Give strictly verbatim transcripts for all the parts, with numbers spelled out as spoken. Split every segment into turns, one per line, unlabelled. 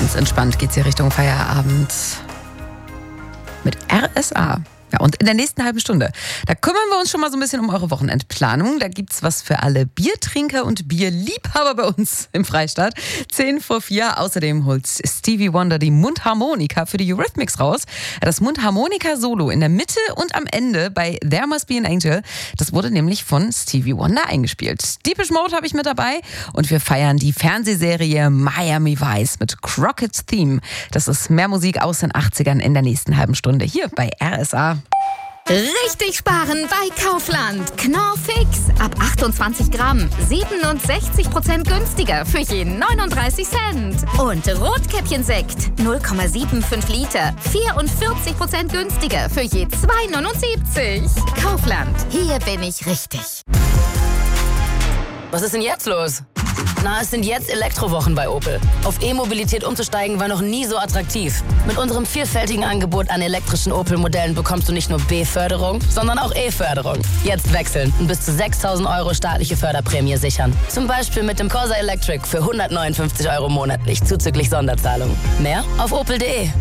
Ganz entspannt geht's hier Richtung Feierabend mit R S A. Ja, und in der nächsten halben Stunde, da kümmern wir uns schon mal so ein bisschen um eure Wochenendplanung. Da gibt's was für alle Biertrinker und Bierliebhaber bei uns im Freistaat. Zehn vor vier. Außerdem holt Stevie Wonder die Mundharmonika für die Eurythmics raus. Das Mundharmonika-Solo in der Mitte und am Ende bei There Must Be an Angel, das wurde nämlich von Stevie Wonder eingespielt. Depeche Mode habe ich mit dabei und wir feiern die Fernsehserie Miami Vice mit Crockett's Theme. Das ist mehr Musik aus den achtzigern in der nächsten halben Stunde hier bei R S A.
Richtig sparen bei Kaufland. Knorr Fix. Ab achtundzwanzig Gramm. siebenundsechzig Prozent günstiger für jeden neununddreißig Cent. Und Rotkäppchensekt. null Komma fünfundsiebzig Liter. vierundvierzig Prozent günstiger für je zwei neunundsiebzig. Kaufland. Hier bin ich richtig.
Was ist denn jetzt los? Na, es sind jetzt Elektrowochen bei Opel. Auf E-Mobilität umzusteigen war noch nie so attraktiv. Mit unserem vielfältigen Angebot an elektrischen Opel-Modellen bekommst du nicht nur B-Förderung, sondern auch E-Förderung. Jetzt wechseln und bis zu sechstausend Euro staatliche Förderprämie sichern. Zum Beispiel mit dem Corsa Electric für hundertneunundfünfzig Euro monatlich zuzüglich Sonderzahlung. Mehr auf opel punkt de.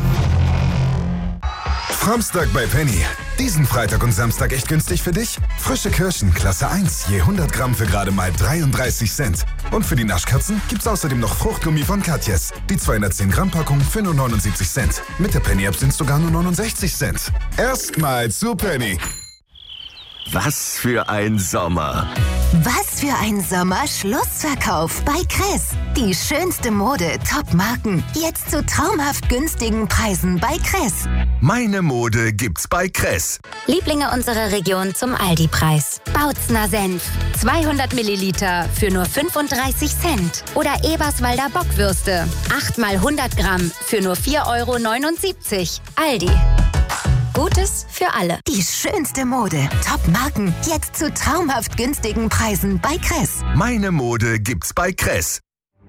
Samstag bei Penny. Diesen Freitag und Samstag echt günstig für dich? Frische Kirschen, Klasse eins, je hundert Gramm für gerade mal dreiunddreißig Cent. Und für die Naschkatzen gibt's außerdem noch Fruchtgummi von Katjes. Die zweihundertzehn Gramm Packung für nur neunundsiebzig Cent. Mit der Penny-App sind's sogar nur neunundsechzig Cent. Erstmal zu Penny.
Was für ein Sommer.
Was für ein Sommer-Schlussverkauf bei Kress. Die schönste Mode, Top-Marken. Jetzt zu traumhaft günstigen Preisen bei Kress.
Meine Mode gibt's bei Kress.
Lieblinge unserer Region zum Aldi-Preis. Bautzner Senf. zweihundert Milliliter für nur fünfunddreißig Cent. Oder Eberswalder Bockwürste. acht mal hundert Gramm für nur vier Euro neunundsiebzig. Aldi. Gutes für alle.
Die schönste Mode, Top-Marken. Jetzt zu traumhaft günstigen Preisen bei Kress.
Meine Mode gibt's bei Kress.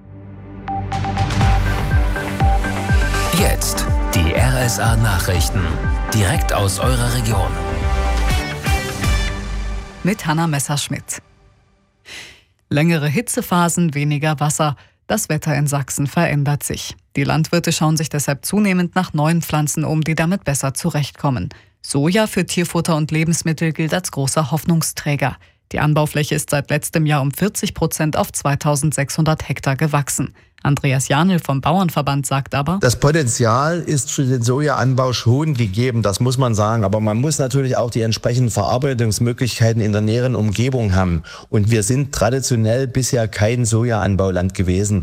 Jetzt die R S A-Nachrichten. Direkt aus eurer Region.
Mit Hanna Messerschmidt. Längere Hitzephasen, weniger Wasser. Das Wetter in Sachsen verändert sich. Die Landwirte schauen sich deshalb zunehmend nach neuen Pflanzen um, die damit besser zurechtkommen. Soja für Tierfutter und Lebensmittel gilt als großer Hoffnungsträger. Die Anbaufläche ist seit letztem Jahr um vierzig Prozent auf zweitausendsechshundert Hektar gewachsen. Andreas Janel vom Bauernverband sagt aber:
Das Potenzial ist für den Sojaanbau schon gegeben, das muss man sagen. Aber man muss natürlich auch die entsprechenden Verarbeitungsmöglichkeiten in der näheren Umgebung haben. Und wir sind traditionell bisher kein Sojaanbauland gewesen.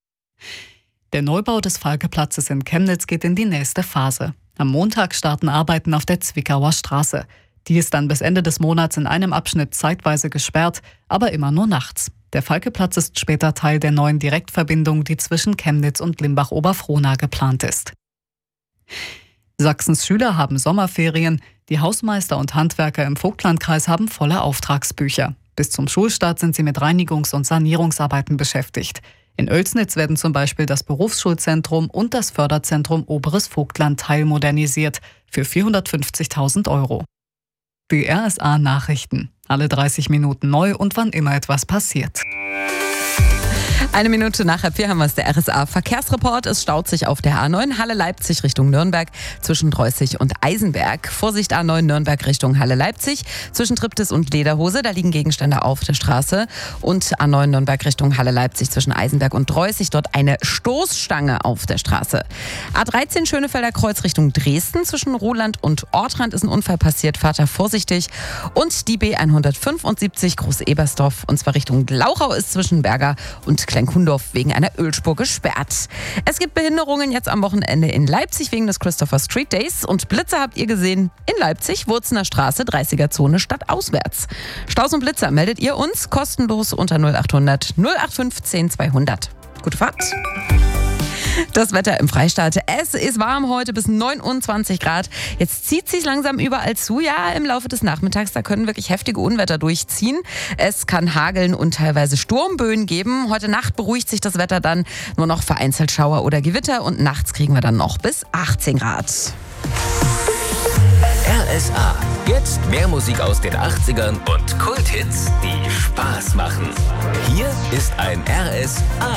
Der Neubau des Falke-Platzes in Chemnitz geht in die nächste Phase. Am Montag starten Arbeiten auf der Zwickauer Straße. Die ist dann bis Ende des Monats in einem Abschnitt zeitweise gesperrt, aber immer nur nachts. Der Falke-Platz ist später Teil der neuen Direktverbindung, die zwischen Chemnitz und Limbach-Oberfrohna geplant ist. Sachsens Schüler haben Sommerferien. Die Hausmeister und Handwerker im Vogtlandkreis haben volle Auftragsbücher. Bis zum Schulstart sind sie mit Reinigungs- und Sanierungsarbeiten beschäftigt. In Oelsnitz werden zum Beispiel das Berufsschulzentrum und das Förderzentrum Oberes Vogtland teilmodernisiert für vierhundertfünfzigtausend Euro. Die R S A-Nachrichten. Alle dreißig Minuten neu und wann immer etwas passiert.
Eine Minute nach halb vier haben wir es, der R S A-Verkehrsreport. Es staut sich auf der A neun Halle-Leipzig Richtung Nürnberg zwischen Dreußig und Eisenberg. Vorsicht A neun Nürnberg Richtung Halle-Leipzig zwischen Triptis und Lederhose. Da liegen Gegenstände auf der Straße. Und A neun Nürnberg Richtung Halle-Leipzig zwischen Eisenberg und Dreußig. Dort eine Stoßstange auf der Straße. A dreizehn Schönefelder Kreuz Richtung Dresden zwischen Roland und Ortrand ist ein Unfall passiert. Fahrt da vorsichtig. Und die B hundertfünfundsiebzig Groß-Ebersdorf und zwar Richtung Glauchau ist zwischen Berger und Kleinkundorf wegen einer Ölspur gesperrt. Es gibt Behinderungen jetzt am Wochenende in Leipzig wegen des Christopher Street Days und Blitze habt ihr gesehen in Leipzig, Wurzener Straße, dreißiger Zone stadtauswärts. Staus und Blitzer meldet ihr uns kostenlos unter null achthundert null acht fünf zehn zweihundert. Gute Fahrt! Das Wetter im Freistaat. Es ist warm heute bis neunundzwanzig Grad. Jetzt zieht sich langsam überall zu. Ja, im Laufe des Nachmittags, da können wirklich heftige Unwetter durchziehen. Es kann hageln und teilweise Sturmböen geben. Heute Nacht beruhigt sich das Wetter dann. Nur noch vereinzelt Schauer oder Gewitter und nachts kriegen wir dann noch bis achtzehn Grad.
R S A. Jetzt mehr Musik aus den achtzigern und Kulthits, die Spaß machen. Hier ist ein R S A